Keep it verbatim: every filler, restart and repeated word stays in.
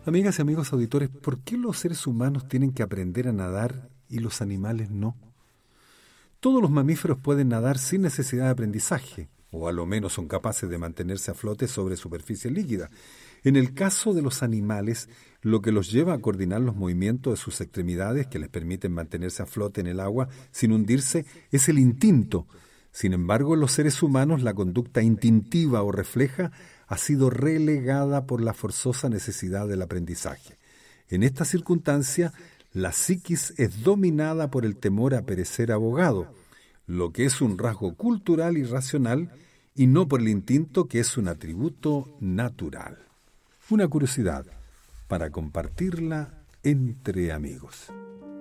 Amigas y amigos auditores, ¿por qué los seres humanos tienen que aprender a nadar y los animales no? Todos los mamíferos pueden nadar sin necesidad de aprendizaje, o a lo menos son capaces de mantenerse a flote sobre superficie líquida. En el caso de los animales, lo que los lleva a coordinar los movimientos de sus extremidades que les permiten mantenerse a flote en el agua sin hundirse es el instinto. Sin embargo, en los seres humanos la conducta instintiva o refleja ha sido relegada por la forzosa necesidad del aprendizaje. En esta circunstancia, la psiquis es dominada por el temor a perecer ahogado, lo que es un rasgo cultural y racional, y no por el instinto, que es un atributo natural. Una curiosidad para compartirla entre amigos.